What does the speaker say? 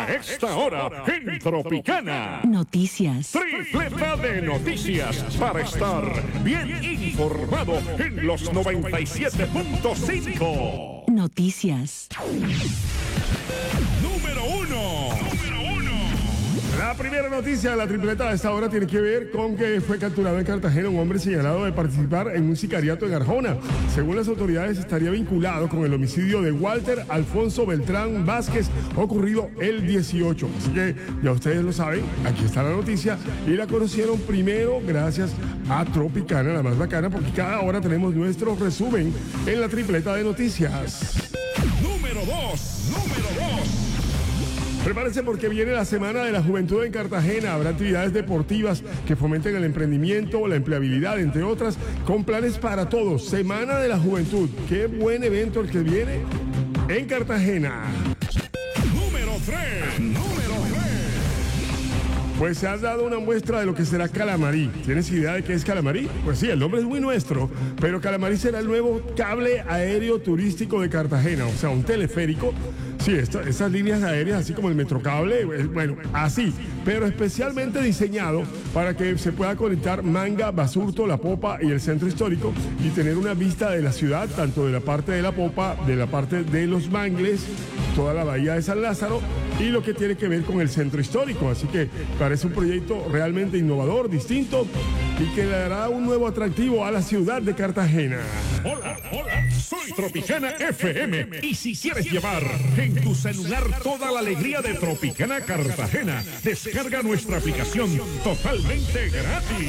A esta hora, en Tropicana. Noticias. Tripleta de noticias para estar bien informado en los 97.5. Noticias. Número 1. La primera noticia de la tripleta de esta hora tiene que ver con que fue capturado en Cartagena un hombre señalado de participar en un sicariato en Arjona. Según las autoridades, estaría vinculado con el homicidio de Walter Alfonso Beltrán Vázquez, ocurrido el 18. Así que ya ustedes lo saben, aquí está la noticia y la conocieron primero gracias a Tropicana, la más bacana, porque cada hora tenemos nuestro resumen en la tripleta de noticias. Número 2. Prepárense porque viene la Semana de la Juventud en Cartagena. Habrá actividades deportivas que fomenten el emprendimiento, la empleabilidad, entre otras, con planes para todos. Semana de la Juventud. Qué buen evento el que viene en Cartagena. Número 3. Pues se ha dado una muestra de lo que será Calamarí. ¿Tienes idea de qué es Calamarí? Pues sí, el nombre es muy nuestro, pero Calamarí será el nuevo cable aéreo turístico de Cartagena, o sea, un teleférico. Sí, estas líneas aéreas, así como el Metrocable, bueno, así, pero especialmente diseñado para que se pueda conectar Manga, Basurto, La Popa y el centro histórico y tener una vista de la ciudad, tanto de la parte de La Popa, de la parte de Los Mangles, toda la bahía de San Lázaro y lo que tiene que ver con el centro histórico. Así que parece un proyecto realmente innovador, distinto y que le dará un nuevo atractivo a la ciudad de Cartagena. Hola, soy Tropicana FM. Y si quieres llevar en tu celular toda la alegría de Tropicana Cartagena, descarga nuestra aplicación totalmente gratis.